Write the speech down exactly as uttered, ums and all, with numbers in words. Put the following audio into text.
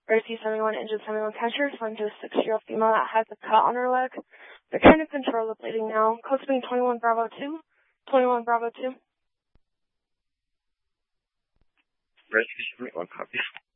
Rescue seventy-one, engine seventy-one, catcher, responding to a six-year-old female that has a cut on her leg. They're trying to control the bleeding now. Code speed twenty-one Bravo two. twenty-one Bravo two. Rescue seventy-one, copy.